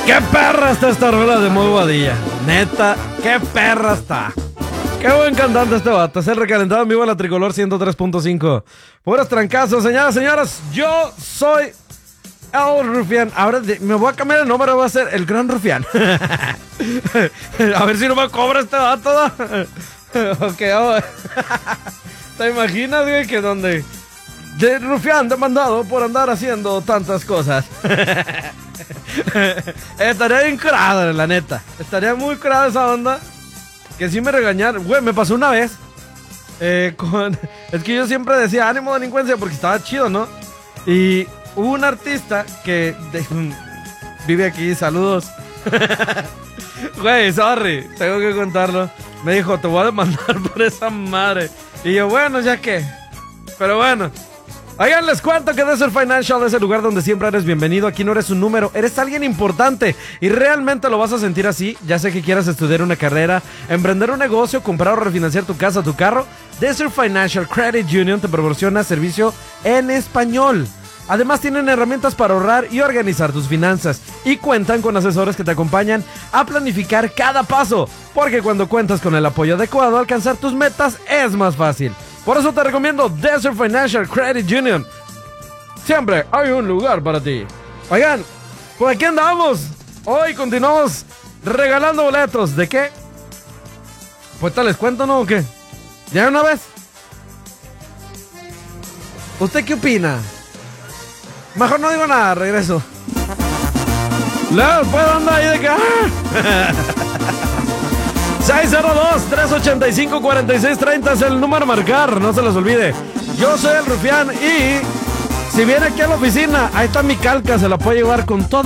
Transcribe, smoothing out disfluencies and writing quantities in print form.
Qué perra está esta rola de Moy Guadilla. Neta, qué perra está. Qué buen cantante este vato. Es el recalentado en vivo en la Tricolor 103.5. Puros trancazos, señoras. Yo soy el Rufián. Ahora me voy a cambiar el nombre. Voy a ser el Gran Rufián. A ver si no me cobra este vato. Ok, vamos. ¿Te imaginas, güey, que donde de Rufián demandado por andar haciendo tantas cosas? Estaría bien curado, la neta. Estaría muy curado esa onda. Que sí me regañaron. Güey, me pasó una vez. Es que yo siempre decía ánimo delincuencia porque estaba chido, ¿no? Y hubo un artista que vive aquí, saludos. Güey, sorry, tengo que contarlo. Me dijo, te voy a demandar por esa madre. Y yo, bueno, ya que. Pero bueno. Oigan, les cuento que Desert Financial es el lugar donde siempre eres bienvenido. Aquí no eres un número, eres alguien importante. Y realmente lo vas a sentir así. Ya sé que quieras estudiar una carrera, emprender un negocio, comprar o refinanciar tu casa o tu carro. Desert Financial Credit Union te proporciona servicio en español. Además tienen herramientas para ahorrar y organizar tus finanzas. Y cuentan con asesores que te acompañan a planificar cada paso. Porque cuando cuentas con el apoyo adecuado, alcanzar tus metas es más fácil. Por eso te recomiendo Desert Financial Credit Union. Siempre hay un lugar para ti. Oigan, por aquí andamos. Hoy continuamos regalando boletos. ¿De qué? Pues tal les cuento, ¿no? ¿O qué? ¿Ya una vez? ¿Usted qué opina? Mejor no digo nada, regreso. Luego puedo andar ahí de que... 602-385-4630 es el número a marcar, no se los olvide. Yo soy el Rufián y si viene aquí a la oficina, ahí está mi calca, se la puede llevar con toda